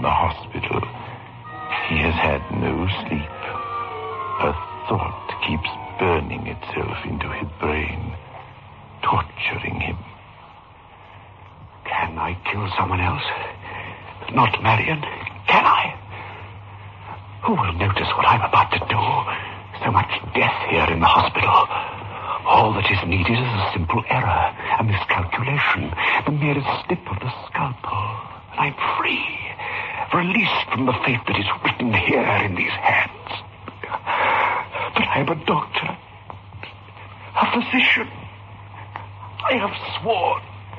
the hospital. He has had no sleep. A thought keeps burning itself into his brain, torturing him. Can I kill someone else? Not Marion? Can I? Who will notice what I'm about to do? So much death here in the hospital. All that is needed is a simple error, a miscalculation, the merest slip of the scalpel. And I'm free, released from the fate that is written here in these hands. But I am a doctor, a physician. I have sworn.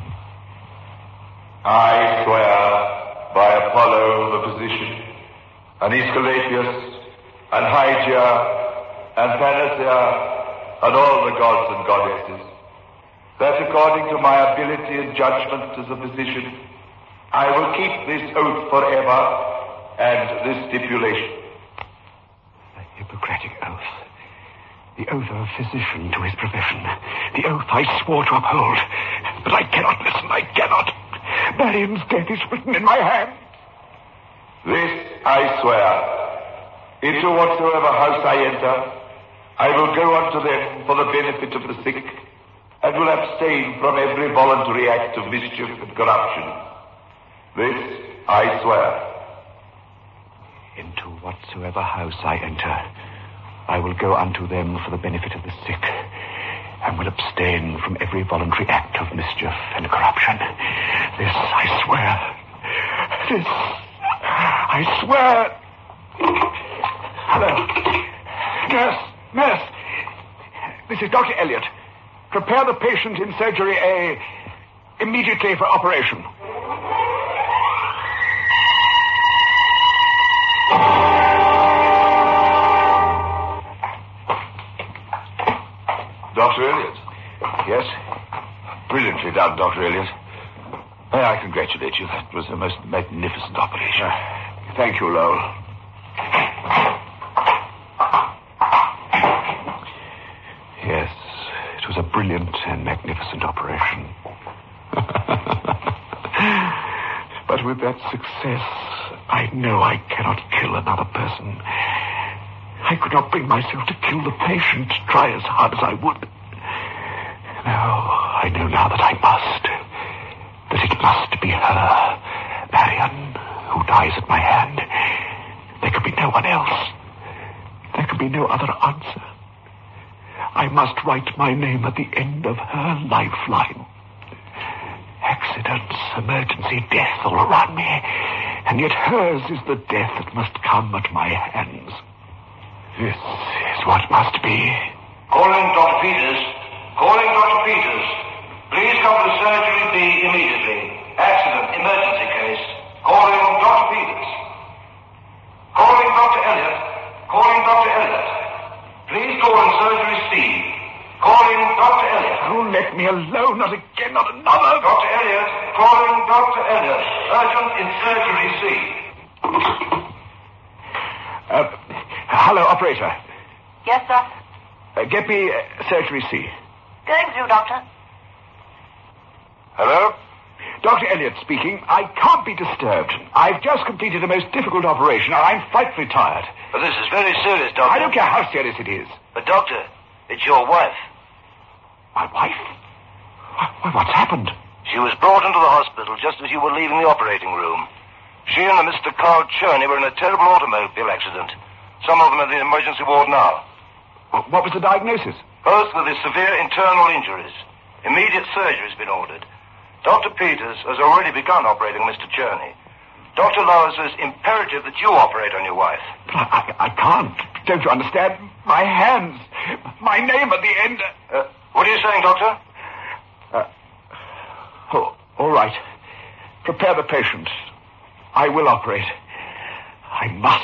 I swear by Apollo the physician, and Aesculapius, and Hygia, and Panacea, and all the gods and goddesses, that according to my ability and judgment as a physician, I will keep this oath forever, and this stipulation. A Hippocratic oath. The oath of a physician to his profession. The oath I swore to uphold. But I cannot listen, I cannot. Marion's death is written in my hand. This I swear. Into whatsoever house I enter, I will go unto them for the benefit of the sick, and will abstain from every voluntary act of mischief and corruption. This I swear. Into whatsoever house I enter, I will go unto them for the benefit of the sick, and will abstain from every voluntary act of mischief and corruption. This I swear. This I swear. Hello. Nurse. This is Dr. Elliot. Prepare the patient in surgery A immediately for operation. Dr. Elliot? Yes? Brilliantly done, Dr. Elliot. May I congratulate you. That was a most magnificent operation. Thank you, Lowell. Yes, it was a brilliant and magnificent operation. But with that success, I know I cannot kill another person. I could not bring myself to kill the patient, try as hard as I would. No, I know now that I must. That it must be her, Marion, who dies at my hand. There can be no one else. There can be no other answer. I must write my name at the end of her lifeline. Accidents, emergency, death all around me. And yet hers is the death that must come at my hands. This is what must be. Calling Dr. Peters. Calling Dr. Peters. Please come to surgery B immediately. Accident, emergency case. Calling Dr. Peters. Calling Dr. Elliot. Calling Dr. Elliot. Please call in surgery C. Calling Dr. Elliot. Oh, let me alone. Not again, not another. Dr. Elliot. Calling Dr. Elliot. Urgent in surgery C. Hello, operator. Yes, sir? Get me surgery C. Going through, Doctor. Hello? Dr. Elliot speaking. I can't be disturbed. I've just completed a most difficult operation, and I'm frightfully tired. But this is very serious, Doctor. I don't care how serious it is. But, Doctor, it's your wife. My wife? What's happened? She was brought into the hospital just as you were leaving the operating room. She and a Mr. Carl Cherney were in a terrible automobile accident. Some of them are in the emergency ward now. What was the diagnosis? Both with severe internal injuries. Immediate surgery has been ordered. Dr. Peters has already begun operating Mr. Cherney. Dr. Lowe says imperative that you operate on your wife. But I can't. Don't you understand? My hands. My name at the end. What are you saying, Doctor? All right. Prepare the patient. I will operate. I must.